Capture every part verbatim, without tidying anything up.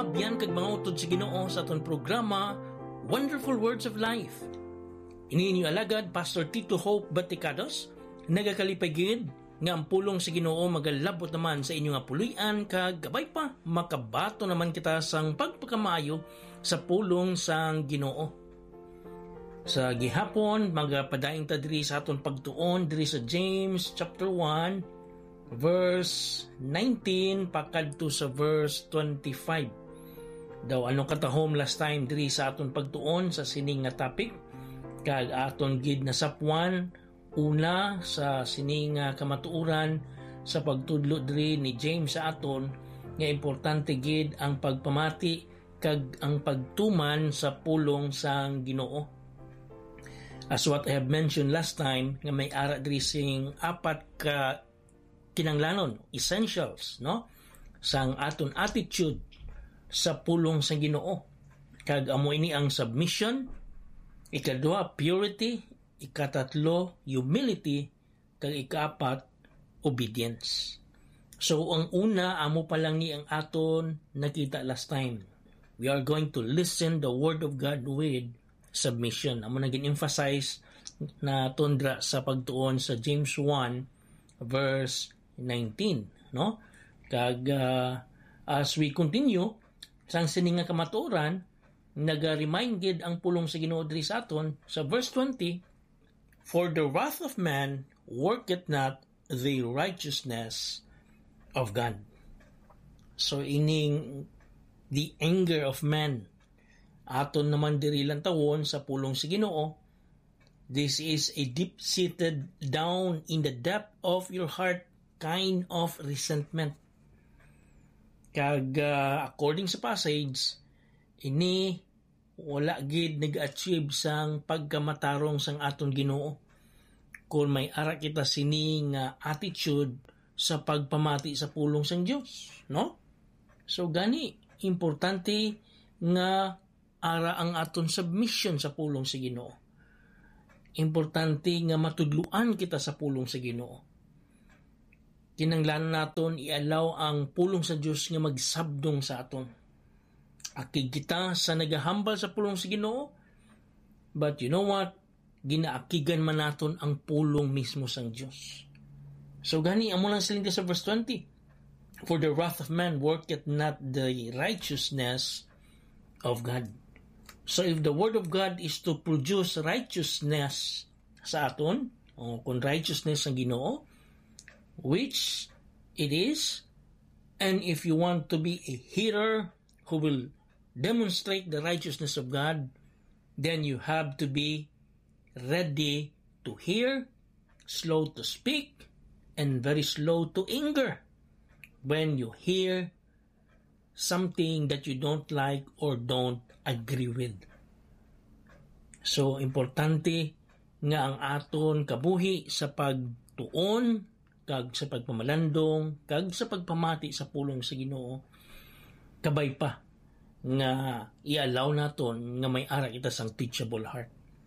Biyan kag mga utod sa Ginoo sa aton programa Wonderful Words of Life. Ini inyo alagad Pastor Tito Hope Baticados, nagakalipay gid nga ang pulong sa Ginoo magalabot naman sa inyo nga puloy-an kag gabay pa makabato naman kita sang pagpakamaayo sa pulong sang Ginoo. Sa gihapon magapadaing ta diri sa aton pagtuon diri sa James chapter one verse nineteen pakadto sa verse twenty-five. Daw anong katahom last time diri sa aton pagtuon sa sining nga topic kag aton gid na sapwan una sa sining nga kamatuoran sa pagtudlo diri ni James sa aton nga importante gid ang pagpamati kag ang pagtuman sa pulong sang Ginoo. As what I have mentioned last time nga may ara diri sing apat ka kinanglanon, essentials, no? Sang aton attitude sa pulong sa Ginoo. Kag amo ini ang submission, ikadua purity, ikatatlo humility, kag ikaapat obedience. So ang una amo pa lang ni ang aton nakita last time. We are going to listen the word of God with submission. Amo naging emphasize na tundra sa pagtuon sa James one verse nineteen, no? Kag uh, as we continue sang sining nga kamatuoran, naga-remind gid ang pulong sa Ginoo diri sa aton sa verse twenty, for the wrath of man worketh not the righteousness of God. So ining the anger of man aton naman diri lang tawon sa pulong sa Ginoo. This is a deep-seated down in the depth of your heart kind of resentment. Kag uh, according sa passage, ini wala gid nag-achieve sang pagkamatarong sang aton Ginoo. Kung may ara kita sini nga attitude sa pagpamati sa pulong sang Dios, no? So gani importante nga ara ang aton submission sa pulong sa Ginoo. Importante nga matudluan kita sa pulong sa Ginoo. Kinanglan naton i-allow ang pulong sa Dios nga magsabdong sa aton. Akig kita sa nagahambal sa pulong sa Ginoo, but you know what? Ginaakigan man naton ang pulong mismo sang Dios. So gani amo lang siling sa verse twenty. For the wrath of man worketh not the righteousness of God. So if the word of God is to produce righteousness sa aton, o kung righteousness ang Ginoo, which it is, and if you want to be a hearer who will demonstrate the righteousness of God, then you have to be ready to hear, slow to speak, and very slow to anger when you hear something that you don't like or don't agree with. So, importante nga ang aton kabuhi sa pagtuon kag sa pagpamalandong, kag sa pagpamati sa pulong sa Ginoo, kabay pa nga i-allow naton nga may ara kita sang teachable heart.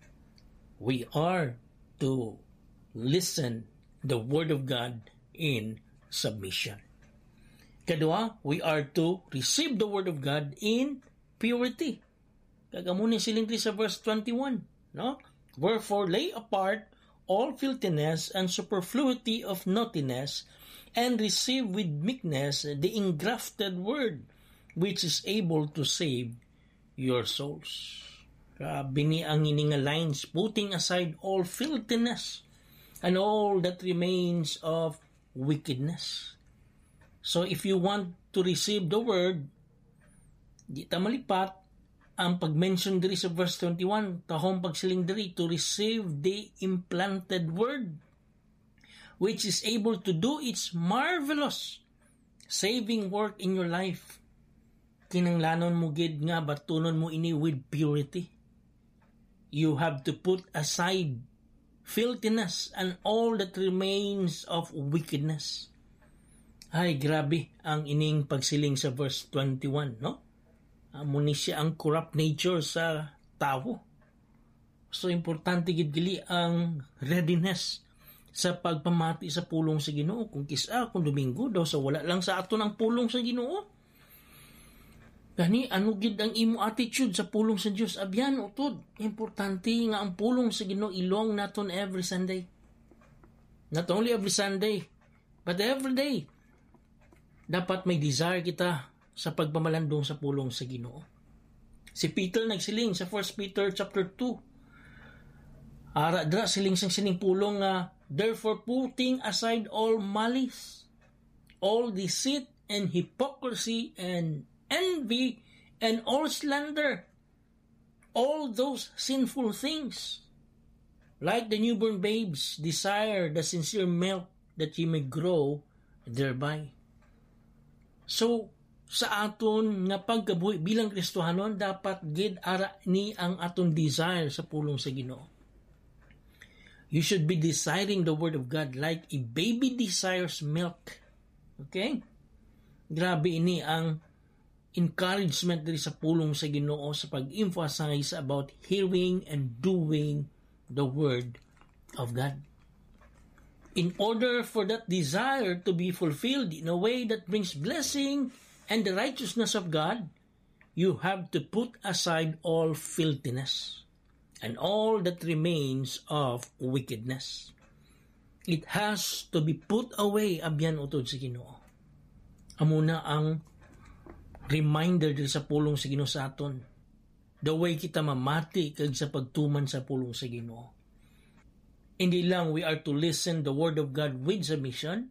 We are to listen the word of God in submission. Kadua, we are to receive the word of God in purity. Kagamunin siling sa verse twenty-one, no? Wherefore lay apart all filthiness and superfluity of naughtiness, and receive with meekness the engrafted word, which is able to save your souls. Grabe ni ang ininga lines, putting aside all filthiness and all that remains of wickedness. So if you want to receive the word, di ta malipat ang pag-mention diri sa verse twenty-one, tahong pagsiling diri, to receive the implanted word, which is able to do its marvelous saving work in your life. Kinanglanon mo gid nga batunon mo ini with purity. You have to put aside filthiness and all that remains of wickedness. Ay, grabe ang ining pagsiling sa verse twenty-one, no? Amo ni siya ang corrupt nature sa tao. So, importante gid gali ang readiness sa pagpamati sa pulong sa Ginoo. Kung kisa, kung Domingo daw, sa wala lang sa aton ang pulong sa Ginoo. Gani, ano gid ang imo attitude sa pulong sa Dios? Abyan, utod. Importante nga ang pulong sa Ginoo ilong naton every Sunday. Not only every Sunday, but every day. Dapat may desire kita sa pagpamalandong sa pulong sa Ginoo. Si Peter nagsiling sa First Peter chapter two. Ara dra siling sang sining pulong nga, therefore putting aside all malice, all deceit and hypocrisy and envy and all slander, all those sinful things, like the newborn babes, desire the sincere milk that ye may grow thereby. So, sa aton nga pagkabuhi bilang Kristohanon, dapat gid ara ni ang aton desire sa pulong sa Ginoo. You should be desiring the Word of God like a baby desires milk. Okay? Grabe ini ang encouragement diri sa pulong sa Ginoo sa pag-emphasize about hearing and doing the Word of God. In order for that desire to be fulfilled in a way that brings blessing and the righteousness of God, you have to put aside all filthiness and all that remains of wickedness. It has to be put away, abyan utod sa Ginoo. Amuna ang reminder din sa pulong sa Ginoo sa aton. The way kita mamati kag sa pagtuman sa pulong sa Ginoo. Hindi lang we are to listen the Word of God with submission,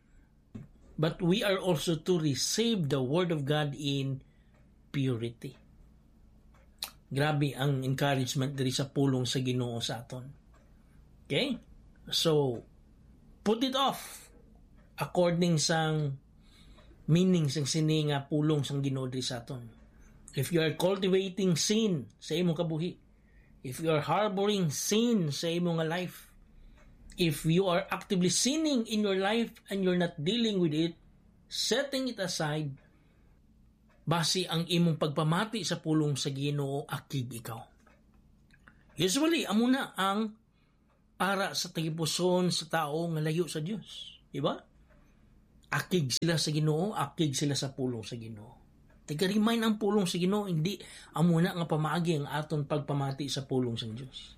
but we are also to receive the Word of God in purity. Grabe ang encouragement diri sa pulong sa Ginoo sa aton. Okay? So, put it off according sang meaning sang sini nga pulong sang Ginoo diri sa aton. If you are cultivating sin sa imong kabuhi, if you are harboring sin sa imong life, if you are actively sinning in your life and you're not dealing with it, setting it aside, base ang imong pagpamati sa pulong sa Ginoo akig ikaw. Usually, amo na ang ara sa tagipuson sa tao nga layo sa Dios, di ba? Akig sila sa Ginoo, akig sila sa pulong sa Ginoo. Tiga-remind ang pulong sa Ginoo, hindi amo na nga pamaagi ang aton pagpamati sa pulong sa Dios.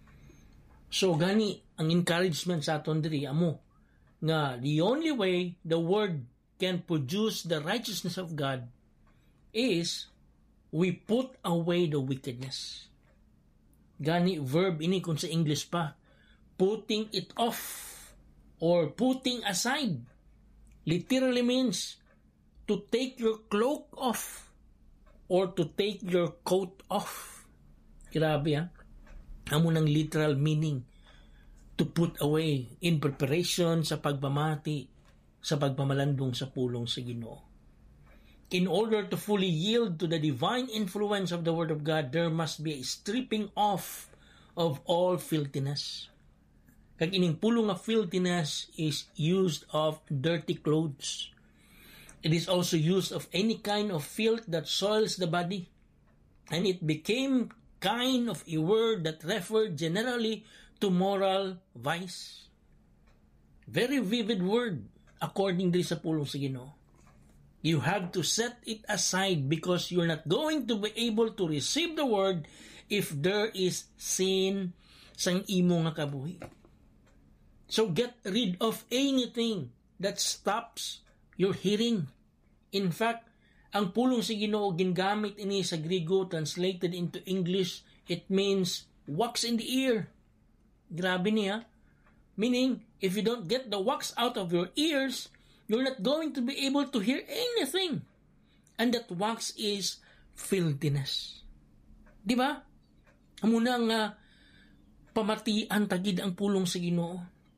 So gani ang encouragement sa aton diri amo nga the only way the word can produce the righteousness of God is we put away the wickedness. Gani verb ini kung sa English pa, putting it off or putting aside literally means to take your cloak off or to take your coat off. Grabe ha? Amo ng literal meaning to put away in preparation sa pagpamati sa pagpamalandong sa pulong sa Ginoo. In order to fully yield to the divine influence of the Word of God, there must be a stripping off of all filthiness. Kag ining pulong nga filthiness is used of dirty clothes. It is also used of any kind of filth that soils the body. And it became kind of a word that referred generally to moral vice. Very vivid word according to sa pulong sa Ginoo. You have to set it aside because you're not going to be able to receive the word if there is sin sang imo nga kabuhi. So get rid of anything that stops your hearing. In fact, ang pulong sa Ginoo gingamit ini sa Griego, translated into English, it means wax in the ear. Grabe niya. Meaning, if you don't get the wax out of your ears, you're not going to be able to hear anything. And that wax is filthiness. Di ba? Amuna nga pamatian tagid ang pulong sa Ginoo.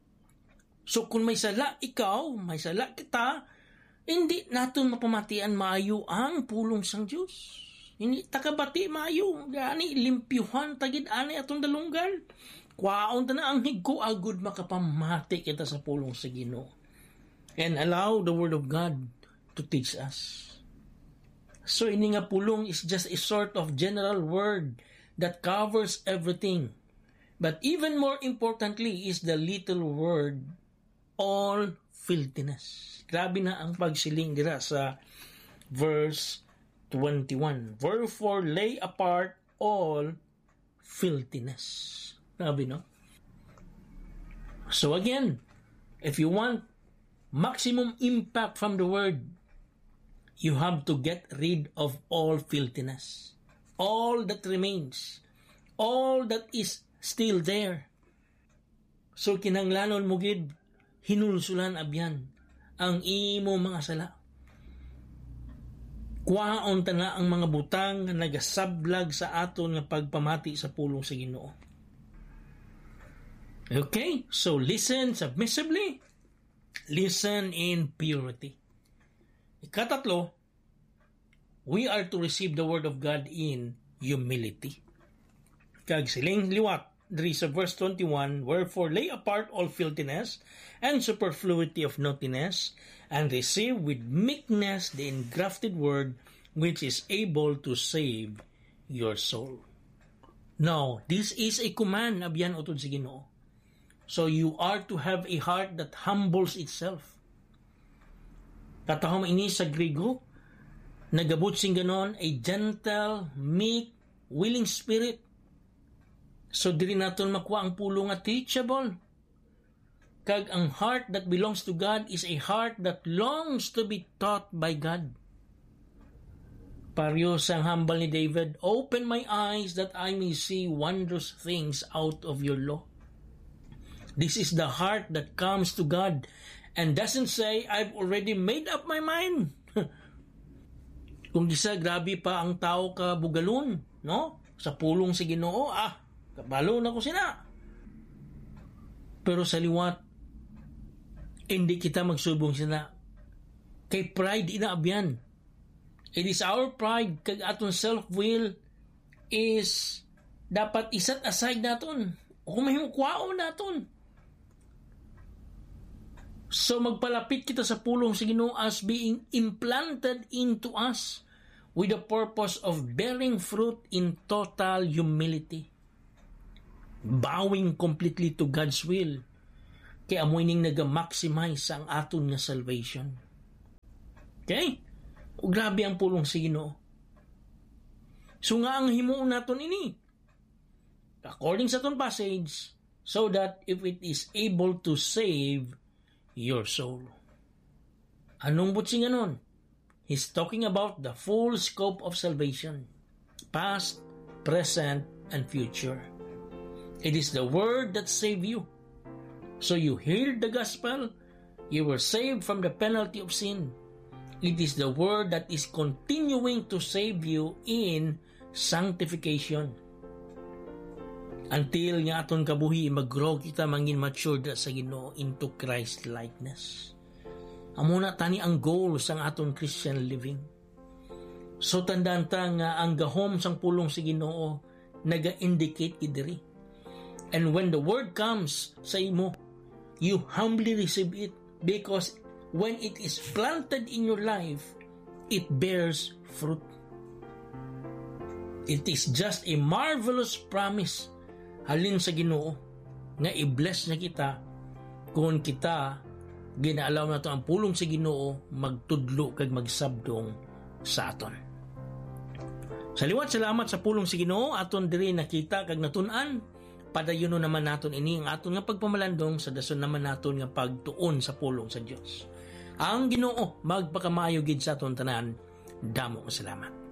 So kung may sala ikaw, may sala kita, hindi natin mapamatian maayo ang pulong sang Diyos. Hindi takabati maayo. Gani limpyuhan tagid ani atong dalunggan. Kwaon ta na ang higko agud makapamati kita sa pulong sa Ginoo. And allow the Word of God to teach us. So ini nga pulong is just a sort of general word that covers everything. But even more importantly is the little word, all filthiness. Grabe na ang pagsiling dira sa verse twenty-one. Wherefore lay apart all filthiness. Sabi, no? So again, if you want maximum impact from the word, you have to get rid of all filthiness. All that remains. All that is still there. So kinanglanon mo gid, hinulsulan abyan ang imo mga sala. Kuhaon ta na ang mga butang nga nagasablag sa aton nga pagpamati sa pulong sa Ginoo. Okay, so listen submissively. Listen in purity. Ikatatlo, we are to receive the word of God in humility. Kag siling liwat, there is a verse twenty-one, wherefore lay apart all filthiness and superfluity of naughtiness, and receive with meekness the engrafted word, which is able to save your soul. Now, this is a command, abyan utod sa Ginoo. So you are to have a heart that humbles itself. Katahom ini sa Griego, nagabot sing ganon, a gentle, meek, willing spirit. So diri naton makuha ang pulong nga teachable. Kag ang heart that belongs to God is a heart that longs to be taught by God. Paryo sang humble ni David, open my eyes that I may see wondrous things out of your law. This is the heart that comes to God and doesn't say, I've already made up my mind. Kung disa, grabe pa ang tao ka bugalon, no? Sa pulong sa Ginoo, ah, kabalo na ko sina. Pero sa liwat, hindi kita magsubong sina. Kay pride inaabyan. It is our pride, kag aton self-will is dapat isat aside naton. O kung mahimukwaon naton. So magpalapit kita sa pulong sa Ginoo as being implanted into us with the purpose of bearing fruit in total humility. Bowing completely to God's will. Kaya amoy ning nag-maximize ang aton nga salvation. Okay? O grabe ang pulong sa Ginoo. So nga ang himuon naton ini. According sa aton passage, so that if it is able to save your soul. Anong butsing anon? He's talking about the full scope of salvation. Past, present, and future. It is the word that saved you. So you heard the gospel, you were saved from the penalty of sin. It is the word that is continuing to save you in sanctification. Until nga aton kabuhi mag-grow kita mangin matured sa Ginoo into Christ likeness. Amo na tani ang goal sang aton Christian living. So tandaan ta nga ang gahom sang pulong sa Ginoo naga-indicate kidiri. And when the word comes sa imo, you humbly receive it because when it is planted in your life, it bears fruit. It is just a marvelous promise halin sa Ginoo nga i-bless na kita kung kita ginaalaw na to ang pulong sa Ginoo magtudlo kag magsabdong sa aton. Sa liwat, salamat sa pulong sa Ginoo aton diri nakita kag natun-an. Padayon naman naton ini ang aton nga pagpamalandong sa dason naman naton nga pagtuon sa pulong sa Dios. Ang Ginoo magpakamaayo gid sa aton tanan. Damo salamat.